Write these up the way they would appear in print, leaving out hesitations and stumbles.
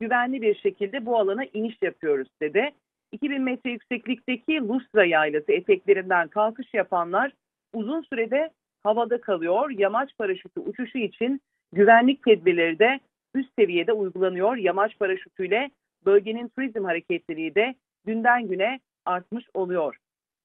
güvenli bir şekilde bu alana iniş yapıyoruz dedi. 2000 metre yükseklikteki Lustra Yaylası eteklerinden kalkış yapanlar uzun sürede havada kalıyor. Yamaç paraşütü uçuşu için güvenlik tedbirleri de üst seviyede uygulanıyor. Yamaç paraşütüyle bölgenin turizm hareketliliği de günden güne artmış oluyor.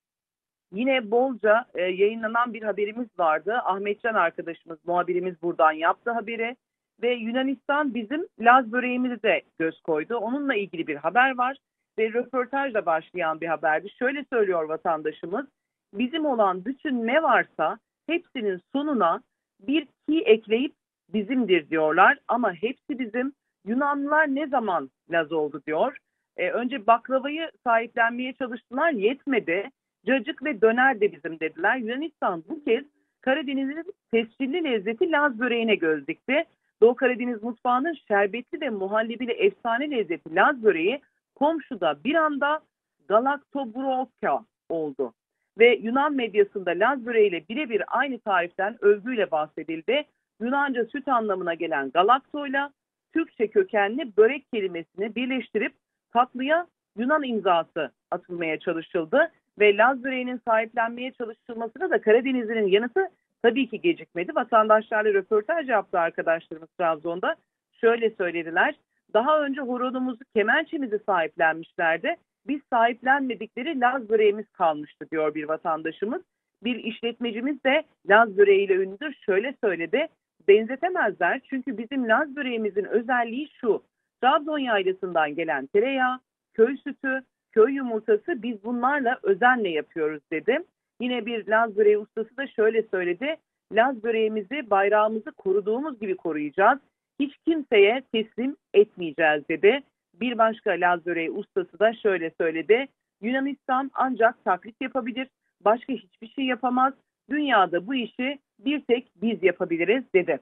Yine bolca yayınlanan bir haberimiz vardı. Ahmetcan arkadaşımız, muhabirimiz buradan yaptı haberi ve Yunanistan bizim Laz böreğimize de göz koydu. Onunla ilgili bir haber var ve röportajla başlayan bir haberdi. Şöyle söylüyor vatandaşımız, bizim olan bütün ne varsa hepsinin sonuna bir ki ekleyip bizimdir diyorlar ama hepsi bizim. Yunanlılar ne zaman Laz oldu diyor. Önce baklavayı sahiplenmeye çalıştılar, yetmedi. Cacık ve döner de bizim dediler. Yunanistan bu kez Karadeniz'in tescilli lezzeti Laz böreğine göz dikti. Doğu Karadeniz mutfağının şerbetli ve muhallebili efsane lezzeti Laz böreği komşuda bir anda Galaktobroka oldu. Ve Yunan medyasında Laz böreğiyle birebir aynı tariften övgüyle bahsedildi. Yunanca süt anlamına gelen galaktoyla Türkçe kökenli börek kelimesini birleştirip tatlıya Yunan imzası atılmaya çalışıldı. Ve Laz böreğinin sahiplenmeye çalışılmasına da Karadeniz'in yanıtı tabii ki gecikmedi. Vatandaşlarla röportaj yaptı arkadaşlarımız Trabzon'da. Şöyle söylediler. Daha önce horonumuzu, kemençemizi sahiplenmişlerdi. Biz sahiplenmedikleri Laz böreğimiz kalmıştı diyor bir vatandaşımız. Bir işletmecimiz de Laz böreğiyle ünlüdür. Şöyle söyledi. Benzetemezler çünkü bizim Laz böreğimizin özelliği şu. Trabzon yaylasından gelen tereyağı, köy sütü, köy yumurtası, biz bunlarla özenle yapıyoruz dedi. Yine bir Laz böreği ustası da şöyle söyledi. Laz böreğimizi, bayrağımızı koruduğumuz gibi koruyacağız. Hiç kimseye teslim etmeyeceğiz dedi. Bir başka Laz böreği ustası da şöyle söyledi. Yunanistan ancak taklit yapabilir, başka hiçbir şey yapamaz. Dünyada bu işi bir tek biz yapabiliriz dedi.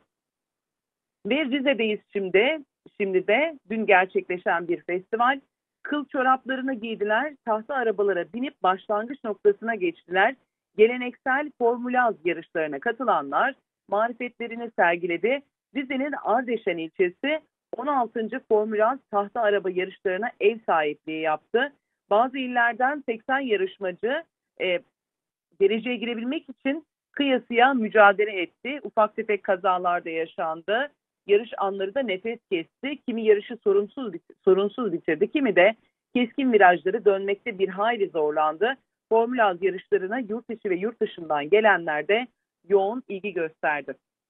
Ve Rize'deyiz şimdi. Şimdi de dün gerçekleşen bir festival. Kıl çoraplarını giydiler, tahta arabalara binip başlangıç noktasına geçtiler. Geleneksel Formülaz yarışlarına katılanlar marifetlerini sergiledi. Rize'nin Ardeşen ilçesi 16. Formülaz tahta araba yarışlarına ev sahipliği yaptı. Bazı illerden 80 yarışmacı dereceye girebilmek için kıyasıya mücadele etti. Ufak tefek kazalar da yaşandı. Yarış anları da nefes kesti. Kimi yarışı sorunsuz bitirdi. Kimi de keskin virajları dönmekte bir hayli zorlandı. Formülaz yarışlarına yurt içi ve yurt dışından gelenler de yoğun ilgi gösterdi.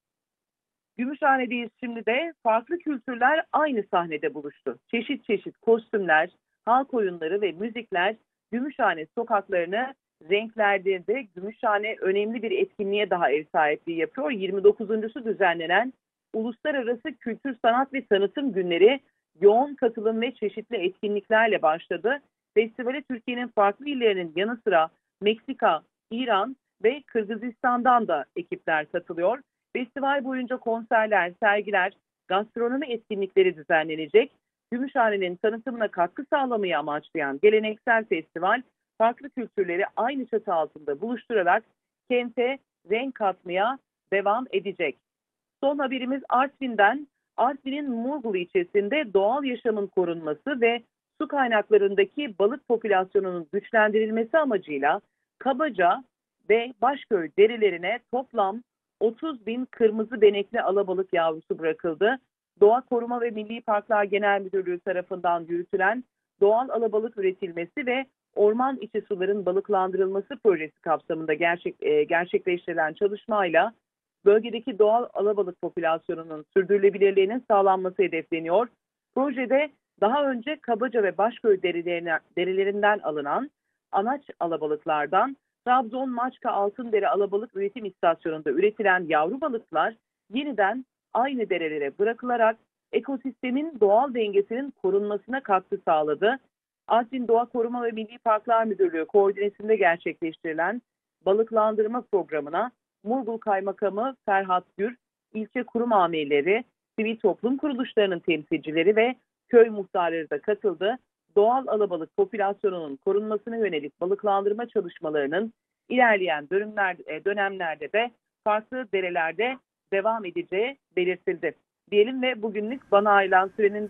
Gümüşhane'deyiz şimdi de. Farklı kültürler aynı sahnede buluştu. Çeşit çeşit kostümler, halk oyunları ve müzikler Gümüşhane sokaklarını renklendirdi. Gümüşhane önemli bir etkinliğe daha ev sahipliği yapıyor. 29.'su düzenlenen Uluslararası Kültür, Sanat ve Tanıtım Günleri yoğun katılım ve çeşitli etkinliklerle başladı. Festivale Türkiye'nin farklı illerinin yanı sıra Meksika, İran ve Kırgızistan'dan da ekipler katılıyor. Festival boyunca konserler, sergiler, gastronomi etkinlikleri düzenlenecek. Gümüşhane'nin tanıtımına katkı sağlamayı amaçlayan geleneksel festival, farklı kültürleri aynı çatı altında buluşturarak kente renk katmaya devam edecek. Son haberimiz Artvin'den. Artvin'in Murgul ilçesinde doğal yaşamın korunması ve su kaynaklarındaki balık popülasyonunun güçlendirilmesi amacıyla Kabaca ve Başköy derelerine toplam 30.000 kırmızı benekli alabalık yavrusu bırakıldı. Doğa Koruma ve Milli Parklar Genel Müdürlüğü tarafından yürütülen doğal alabalık üretilmesi ve orman içi suların balıklandırılması projesi kapsamında gerçekleştirilen çalışmayla bölgedeki doğal alabalık popülasyonunun sürdürülebilirliğinin sağlanması hedefleniyor. Projede daha önce Kabaca ve Başköy derelerinden alınan anaç alabalıklardan Trabzon Maçka Altındere Alabalık Üretim İstasyonu'nda üretilen yavru balıklar yeniden aynı derelere bırakılarak ekosistemin doğal dengesinin korunmasına katkı sağladı. Artvin Doğa Koruma ve Milli Parklar Müdürlüğü koordinesinde gerçekleştirilen balıklandırma programına Murgul Kaymakamı Ferhat Gür, ilçe kurum amirleri, sivil toplum kuruluşlarının temsilcileri ve köy muhtarları da katıldı. Doğal alabalık popülasyonunun korunmasına yönelik balıklandırma çalışmalarının ilerleyen dönemlerde de farklı derelerde devam edeceği belirtildi. Diyelim ve bugünlük bana ayrılan sürenin de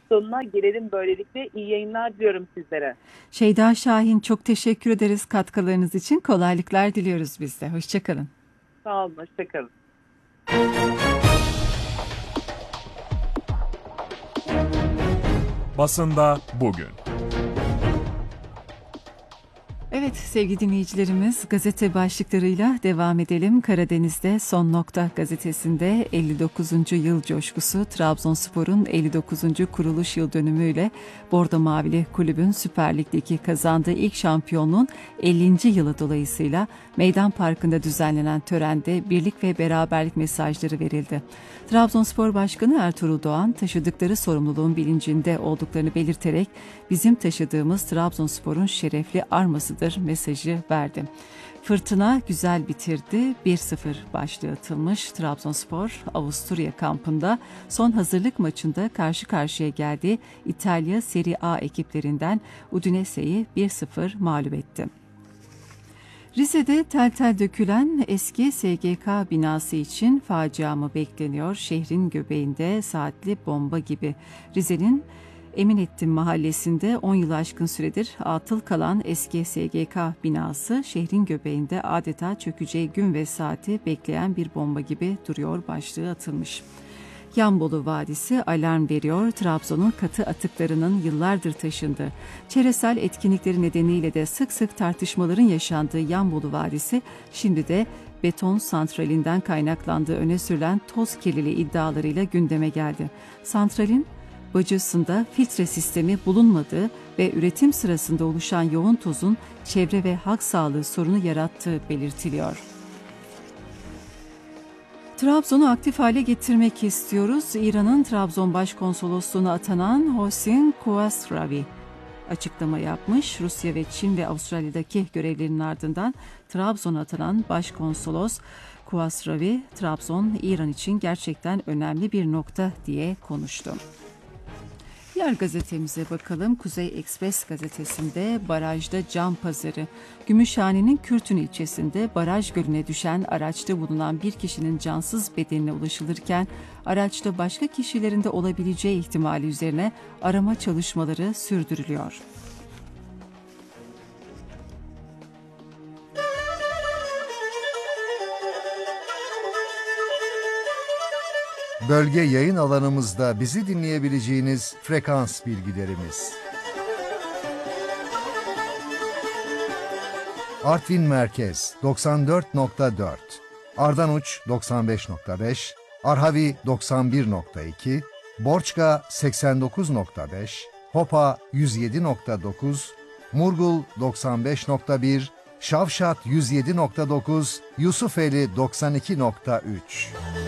sonuna gelelim böylelikle. İyi yayınlar diliyorum sizlere. Şeyda Şahin, çok teşekkür ederiz katkılarınız için. Kolaylıklar diliyoruz biz de. Hoşçakalın. Sağ olun, hoşçakalın. Basında bugün. Evet sevgili dinleyicilerimiz, gazete başlıklarıyla devam edelim. Karadeniz'de Son Nokta gazetesinde 59. yıl coşkusu, Trabzonspor'un 59. kuruluş yıl dönümüyle Bordo Mavili kulübün Süper Lig'deki kazandığı ilk şampiyonluğun 50. yılı dolayısıyla Meydan Parkı'nda düzenlenen törende birlik ve beraberlik mesajları verildi. Trabzonspor Başkanı Ertuğrul Doğan taşıdıkları sorumluluğun bilincinde olduklarını belirterek bizim taşıdığımız Trabzonspor'un şerefli armasıdır mesajı verdi. Fırtına güzel bitirdi. 1-0 başlığı atılmış. Trabzonspor Avusturya kampında son hazırlık maçında karşı karşıya geldiği İtalya Serie A ekiplerinden Udinese'yi 1-0 mağlup etti. Rize'de tel tel dökülen eski SGK binası için facia mı bekleniyor? Şehrin göbeğinde saatli bomba gibi. Rize'nin Eminettin mahallesinde 10 yıl aşkın süredir atıl kalan eski SGK binası şehrin göbeğinde adeta çökeceği gün ve saati bekleyen bir bomba gibi duruyor başlığı atılmış. Yanbolu Vadisi alarm veriyor. Trabzon'un katı atıklarının yıllardır taşındığı, çevresel etkinlikleri nedeniyle de sık sık tartışmaların yaşandığı Yanbolu Vadisi şimdi de beton santralinden kaynaklandığı öne sürülen toz kirliliği iddialarıyla gündeme geldi. Santralin bacasında filtre sistemi bulunmadığı ve üretim sırasında oluşan yoğun tozun çevre ve halk sağlığı sorunu yarattığı belirtiliyor. Trabzon'u aktif hale getirmek istiyoruz. İran'ın Trabzon Başkonsolosluğu'na atanan Hossein Kuasravi açıklama yapmış. Rusya ve Çin ve Avustralya'daki görevlerinin ardından Trabzon'a atanan Başkonsolos Kuasravi, Trabzon İran için gerçekten önemli bir nokta diye konuştu. Diğer gazetemize bakalım. Kuzey Ekspres gazetesinde barajda can pazarı. Gümüşhane'nin Kürtün ilçesinde baraj gölüne düşen araçta bulunan bir kişinin cansız bedenine ulaşılırken araçta başka kişilerin de olabileceği ihtimali üzerine arama çalışmaları sürdürülüyor. Bölge yayın alanımızda bizi dinleyebileceğiniz frekans bilgilerimiz. Artvin Merkez 94.4, Ardanuç 95.5, Arhavi 91.2, Borçka 89.5, Hopa 107.9, Murgul 95.1, Şavşat 107.9, Yusufeli 92.3.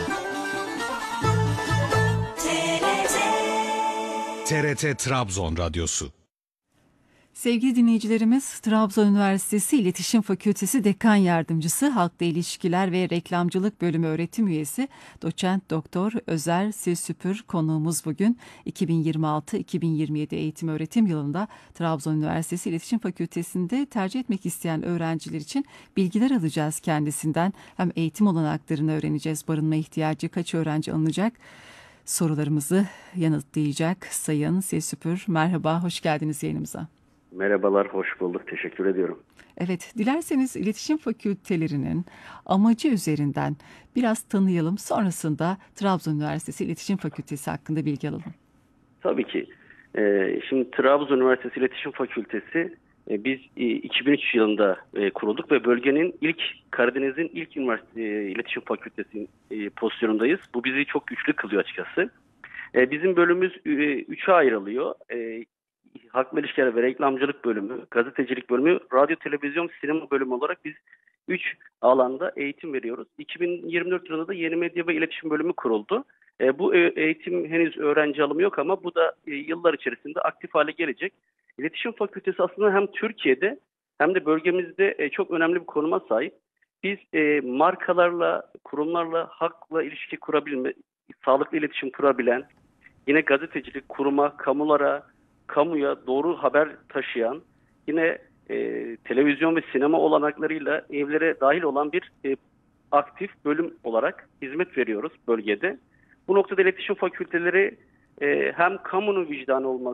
TRT Trabzon Radyosu. Sevgili dinleyicilerimiz, Trabzon Üniversitesi İletişim Fakültesi Dekan Yardımcısı, Halkla İlişkiler ve Reklamcılık Bölümü öğretim üyesi Doçent Doktor Özer Silsüpür konuğumuz bugün. 2026-2027 eğitim öğretim yılında Trabzon Üniversitesi İletişim Fakültesi'nde tercih etmek isteyen öğrenciler için bilgiler alacağız kendisinden. Hem eğitim olanaklarını öğreneceğiz, barınma ihtiyacı kaç öğrenci alınacak, sorularımızı yanıtlayacak Sayın Silsüpür. Merhaba, hoş geldiniz yayınımıza. Merhabalar, hoş bulduk. Teşekkür ediyorum. Evet, dilerseniz iletişim fakültelerinin amacı üzerinden biraz tanıyalım. Sonrasında Trabzon Üniversitesi İletişim Fakültesi hakkında bilgi alalım. Tabii ki. Şimdi Trabzon Üniversitesi İletişim Fakültesi biz 2003 yılında kurulduk ve bölgenin Karadeniz'in ilk üniversite iletişim fakültesi pozisyonundayız. Bu bizi çok güçlü kılıyor açıkçası. Bizim bölümümüz 3'e ayrılıyor. Halkla İlişkiler ve Reklamcılık Bölümü, Gazetecilik Bölümü, Radyo, Televizyon, Sinema Bölümü olarak biz 3 alanda eğitim veriyoruz. 2024 yılında da Yeni Medya ve İletişim Bölümü kuruldu. Bu eğitim henüz öğrenci alımı yok ama bu da yıllar içerisinde aktif hale gelecek. İletişim Fakültesi aslında hem Türkiye'de hem de bölgemizde çok önemli bir konuma sahip. Biz markalarla, kurumlarla halkla ilişki kurabilme, sağlıklı iletişim kurabilen, yine gazetecilik, kuruma, kamuya doğru haber taşıyan, yine televizyon ve sinema olanaklarıyla evlere dahil olan bir aktif bölüm olarak hizmet veriyoruz bölgede. Bu noktada iletişim fakülteleri hem kamunun vicdanı olması